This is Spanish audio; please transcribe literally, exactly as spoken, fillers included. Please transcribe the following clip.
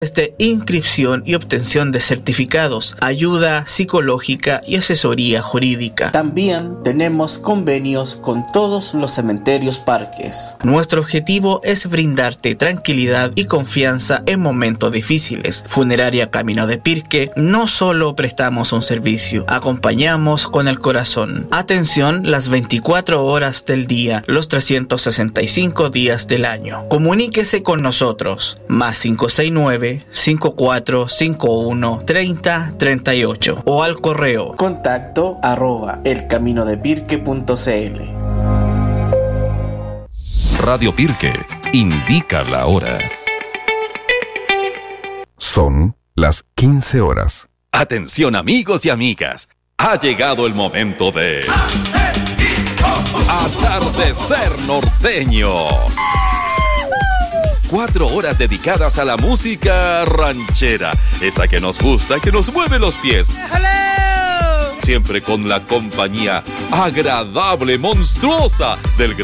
de inscripción y obtención de certificados, ayuda psicológica y asesoría jurídica. También tenemos convenios con todos los cementerios parques. Nuestro objetivo es brindarte tranquilidad y confianza en momentos difíciles. Funeraria Camino de Pirque, no solo prestamos un servicio, acompañamos con el corazón. Atención las veinticuatro horas del día, los trescientos sesenta y cinco días del año. Comuníquese con nosotros, más cinco seis nueve, cinco cuatro cinco uno, treinta treinta y ocho o al correo contacto arroba elcaminodepirque punto cl. Radio Pirque indica la hora. Son las quince horas. Atención amigos y amigas, ha llegado el momento de Atardecer Norteño. Cuatro horas dedicadas a la música ranchera, esa que nos gusta, que nos mueve los pies. ¡Hello! Siempre con la compañía agradable, monstruosa del